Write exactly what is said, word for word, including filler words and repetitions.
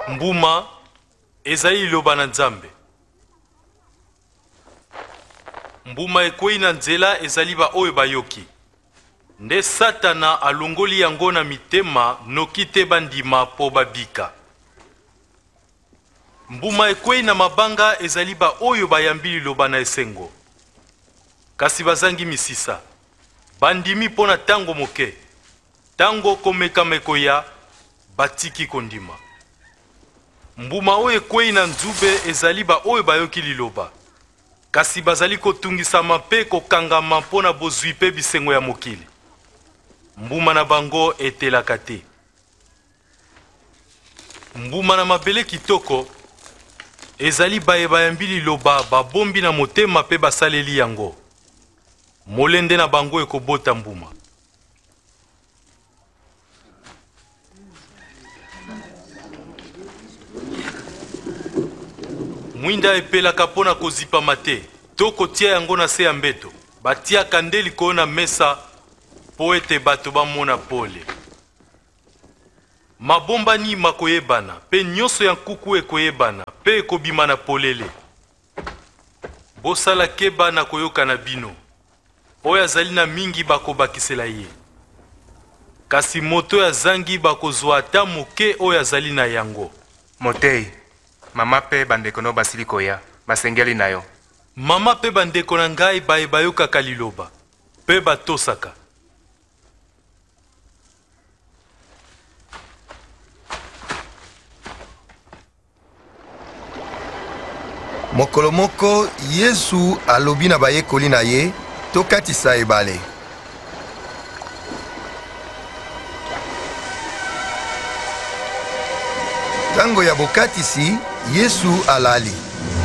Mbuma ezali liloba na Nzambe. Mbuma ekwei na nzela ezali ba oyo bayoki. Nde Satana alongoli yango na mitema noki te bandima po babika. Mbuma ekwei na mabanga ezali ba oyo bayambi liloba na esengo. Kasi bazangi misisa. Bandimi pona tango moke. Tango komeka mekoya batiki kondima. Mbuma oyo ekwei na nzube ezali ba oyo bayoki liloba. Kasi bazali kotungisama pe kokangama mpona bozwi pe bisengo ya mokili. Mbuma na bango etelaka te. Mbuma na mabele kitoko ezali baye bayambi liloba babombi na motema pe basaleli yango. Molende na bango ekobota mbuma. Mwinda epelaka pona kozipa mate, to kotia yango na se ya mbeto. Batiaka nde likolo na mesa po ete bato bamona pole. Mabomba ni makoyebana, pe nyonso ya nkuku ekoyebana, pe ekobima na polele. Bosala keba na koyoka na bino. Oyo azali na mingi bakobakisela ye. Kasi moto ya zangi bakozwa ata moke oyo azali na yango. Motei, mama pe bandeko no basili koya, basengeli na yo. Mama pe bandeko na ngai baye bayokaka liloba, pe batosaka. Mokolo moko Yesu alobi na bayekoli na ye tokatisa ebale. Tango ya bokatisi Yesu alali.